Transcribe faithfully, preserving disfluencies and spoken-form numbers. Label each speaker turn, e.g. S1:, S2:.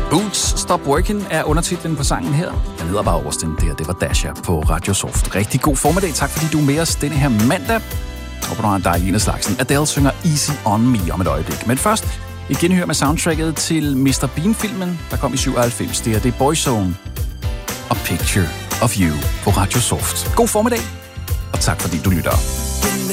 S1: Boots Stop Working er undertitlen på sangen her. Den hedder bare Austin. Det her, det var Dasha på Radio Soft. Rigtig god formiddag. Tak fordi du er med os denne her mandag. Jeg håber, du har en dejlig en af slagsen. Adele synger Easy On Me om et øjeblik. Men først et genhør med soundtracket til mister Bean-filmen, der kom i syvoghalvfems. Det her, det er Boyzone og Picture of You på Radio Soft. God formiddag, og tak fordi du lytter.